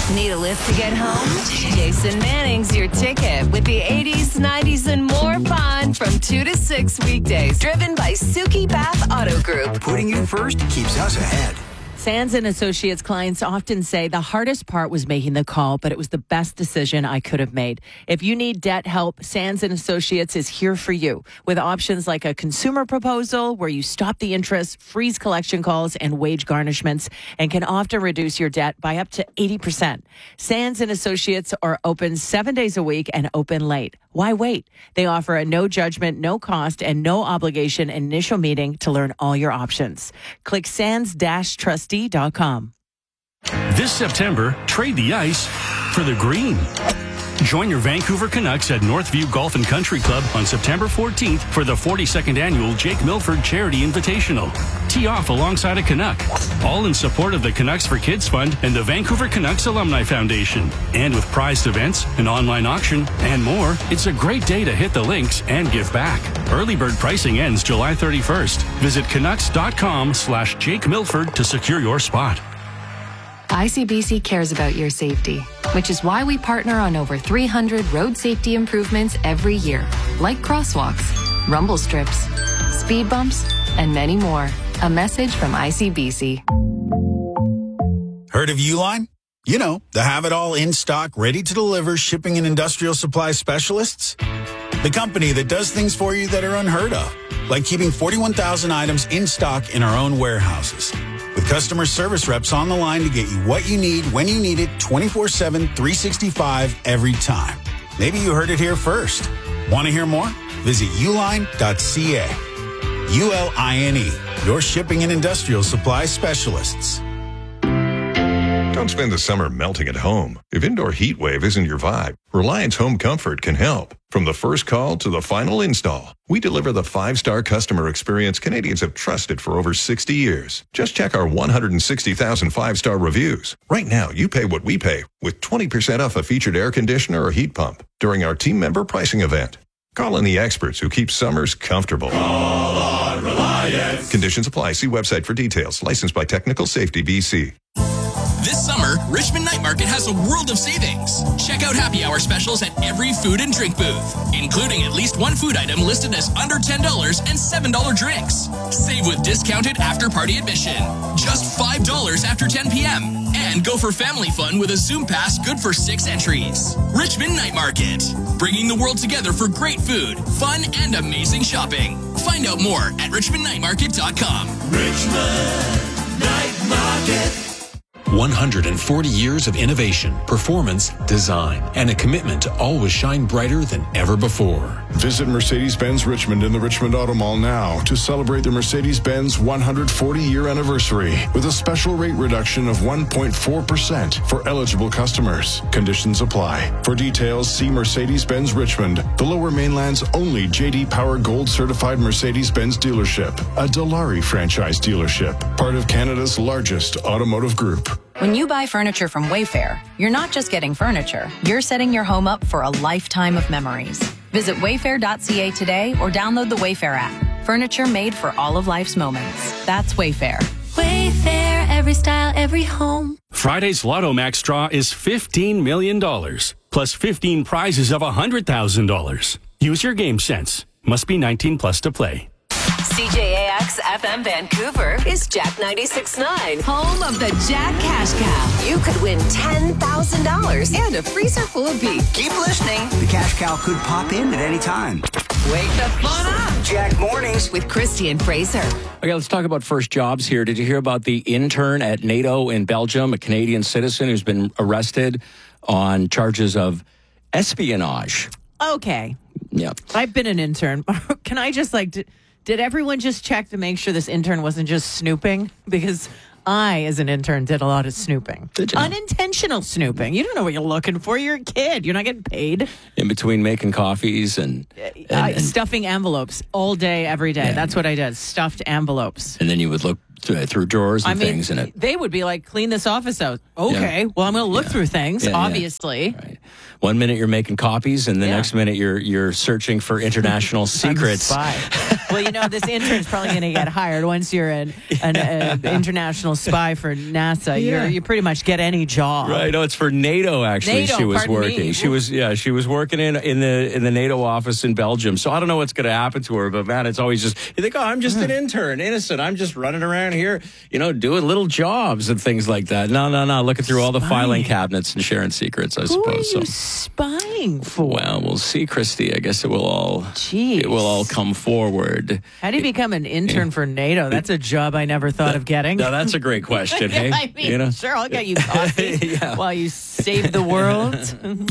Need a lift to get home? Jason Manning's your ticket with the 80s, 90s, and more fun from 2 to 6 weekdays. Driven by Suki Bath Auto Group. Putting you first keeps us ahead. Sands & Associates clients often say the hardest part was making the call, but it was the best decision I could have made. If you need debt help, Sands & Associates is here for you with options like a consumer proposal where you stop the interest, freeze collection calls, and wage garnishments, and can often reduce your debt by up to 80%. Sands & Associates are open 7 days a week and open late. Why wait? They offer a no judgment, no cost, and no obligation initial meeting to learn all your options. Click sands-trustee.com. This September, trade the ice for the green. Join your Vancouver Canucks at Northview Golf and Country Club on September 14th for the 42nd annual Jake Milford Charity Invitational. Tee off alongside a Canuck. All in support of the Canucks for Kids Fund and the Vancouver Canucks Alumni Foundation. And with prized events, an online auction, and more, it's a great day to hit the links and give back. Early bird pricing ends July 31st. Visit Canucks.com/Jake Milford to secure your spot. ICBC cares about your safety, which is why we partner on over 300 road safety improvements every year, like crosswalks, rumble strips, speed bumps, and many more. A message from ICBC. Heard of Uline? You know, the have-it-all in stock, ready to deliver shipping and industrial supply specialists. The company that does things for you that are unheard of, like keeping 41,000 items in stock in our own warehouses. With customer service reps on the line to get you what you need, when you need it, 24/7, 365, every time. Maybe you heard it here first. Want to hear more? Visit uline.ca. ULINE, your shipping and industrial supply specialists. Don't spend the summer melting at home. If indoor heat wave isn't your vibe, Reliance Home Comfort can help. From the first call to the final install, we deliver the 5-star customer experience Canadians have trusted for over 60 years. Just check our 160,000 5-star reviews. Right now, you pay what we pay with 20% off a featured air conditioner or heat pump during our team member pricing event. Call in the experts who keep summers comfortable. Call on Reliance. Conditions apply. See website for details. Licensed by Technical Safety BC. This summer, Richmond Night Market has a world of savings. Check out happy hour specials at every food and drink booth, including at least one food item listed as under $10 and $7 drinks. Save with discounted after-party admission. Just $5 after 10 p.m. And go for family fun with a Zoom pass good for 6 entries. Richmond Night Market, bringing the world together for great food, fun, and amazing shopping. Find out more at richmondnightmarket.com. Richmond Night Market. 140 years of innovation, performance, design, and a commitment to always shine brighter than ever before. Visit Mercedes-Benz Richmond in the Richmond Auto Mall now to celebrate the Mercedes-Benz 140-year anniversary with a special rate reduction of 1.4% for eligible customers. Conditions apply. For details, see Mercedes-Benz Richmond, the Lower Mainland's only J.D. Power Gold certified Mercedes-Benz dealership, a Dilawri franchise dealership, part of Canada's largest automotive group. When you buy furniture from Wayfair, you're not just getting furniture, you're setting your home up for a lifetime of memories. Visit wayfair.ca today or download the Wayfair app. Furniture made for all of life's moments. That's Wayfair. Wayfair, every style, every home. Friday's Lotto Max draw is $15 million, plus 15 prizes of $100,000. Use your game sense. Must be 19 plus to play. CJAX FM Vancouver is Jack 96.9, home of the Jack Cash Cow. You could win $10,000 and a freezer full of beef. Keep listening. The cash cow could pop in at any time. Wake the fun up. Jack Mornings with Christy and Fraser. Okay, let's talk about first jobs here. Did you hear about the intern at NATO in Belgium, a Canadian citizen who's been arrested on charges of espionage? Okay. Yeah. I've been an intern. Can I just did everyone just check to make sure this intern wasn't just snooping? Because I, as an intern, did a lot of snooping. Did you? Unintentional snooping. You don't know what you're looking for. You're a kid. You're not getting paid. In between making coffees and stuffing envelopes all day, every day. Yeah. That's what I did. Stuffed envelopes. And then you would look through drawers and things in it. They would be like, clean this office out. Okay, well, I'm going to look through things, obviously. Yeah. Right. 1 minute you're making copies, and the next minute you're searching for international secrets. I'm a spy. Well, you know, this intern's probably going to get hired once you're an international spy for NASA. You pretty much get any job. Right. No, it's for NATO. Actually, NATO, she was working. me. She was working in the NATO office in Belgium. So I don't know what's going to happen to her. But man, it's always just you think, oh, I'm just an intern, innocent. I'm just running around here, doing little jobs and things like that. No. Looking through all the filing cabinets and sharing secrets. I suppose. Who are you spying for? Well, we'll see, Christy. I guess it will all come forward. How do you become an intern for NATO? That's a job I never thought of getting. Now that's a great question. Hey, I mean, sure, I'll get you coffee while you save the world.